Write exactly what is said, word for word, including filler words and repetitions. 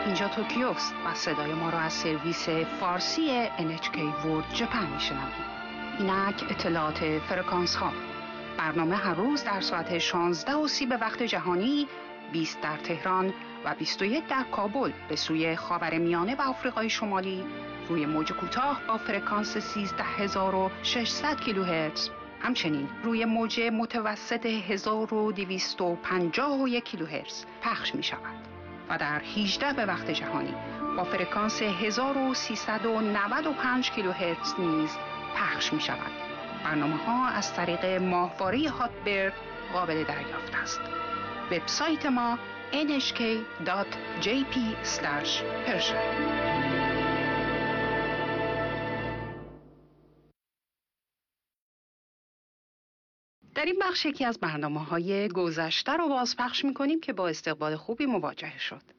اینجا توکیوست و صدای ما را از سرویس فارسی ان اچ کی ورلد ژاپن میشنوید. اینک اطلاعات فرکانس ها. برنامه هر روز در ساعت شانزده و سی به وقت جهانی، بیست در تهران و بیست و یک در کابل به سوی خاورمیانه و آفریقای شمالی روی موج کوتاه با فرکانس سیزده هزار و ششصد کیلوهرتز، همچنین روی موج متوسط هزار و دویست و پنجاه و یک کیلوهرتز پخش می شود و در هجده به وقت جهانی با فرکانس هزار و سیصد و نود و پنج کیلوهرتز نیز پخش می شود. برنامه ها از طریق ماهواره هاتبرد قابل دریافت است. وبسایت ما ان اچ کی دات جی پی اسلش پرشن. در این بخش یکی از برنامه‌های گذشته رو بازپخش می‌کنیم که با استقبال خوبی مواجه شد.